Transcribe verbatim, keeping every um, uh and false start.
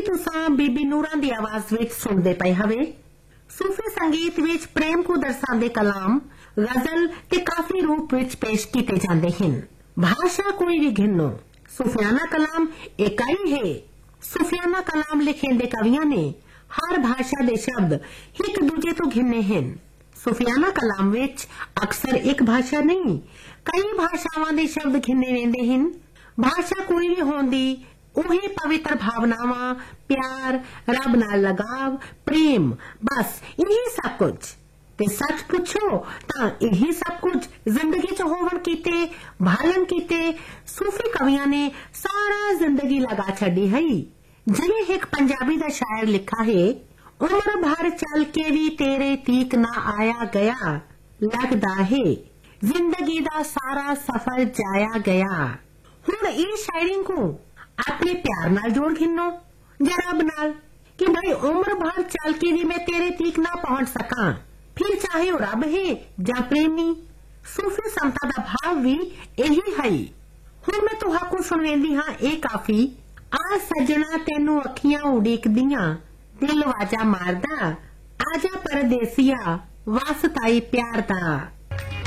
तुसां बीबी नूरां दी आवाज विच सुणदे पए हवे। सूफी संगीत विच प्रेम को दर्शांदे कलाम गजल ते काफी रूप विच पेश कीते जांदे हन। भाषा कोई भी घिनो, सूफियाना कलाम इकाई है। सूफियाना कलाम लिखेंदे कवियां ने हर भाषा दे शब्द एक दूजे तो घिने हन। सूफियाना कलाम विच अक्सर एक भाषा नहीं कई भाषावां दे शब्द घिने वेंदे हन। भाषा कोई भी होंदी उही पवित्र भावनावां, प्यार, रब नाल लगाव, प्रेम, बस यही सब कुछ। ते सच पुछो तां यही सब कुछ जिंदगी च होवन कीते भालन कीते सूफी कवियां ने सारा जिंदगी लगा छड़ी है। जिवें एक पंजाबी दा शायर लिखा है, उम्र भर चल के भी तेरे तीक ना आया गया, लगदा है जिंदगी दा सारा सफर जाया गया। हुण इस शायरी को अपने प्यार नाल जोड़ घिनो या रब नाल कि भाई उम्र भर चल के भी मैं तेरे तीक ना पहुंच सका, फिर चाहे वो रब है या प्रेमी। सूफी समता दा भाव भी यही है। हुण मैं तुहाकू सुणवेंदी हां ए काफी। आ सजना तेनू अखियां उड़ीकदियां, दिल वाजा मारदा, आजा परदेसिया वास्ताई प्यार दा।